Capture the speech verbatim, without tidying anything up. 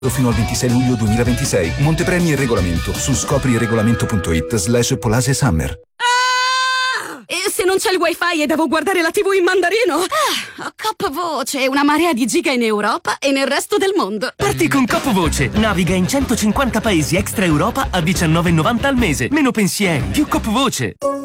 fino al ventisei luglio duemilaventisei. Montepremi e regolamento su scopriregolamento.it slash Polase Summer. Ah! E se non c'è il wifi e devo guardare la tivù in mandarino? Ah, ho Coop Voce, una marea di giga in Europa e nel resto del mondo. Parti con Coop Voce. Naviga in centocinquanta paesi extra Europa a diciannove e novanta al mese. Meno pensieri, più Coop Voce.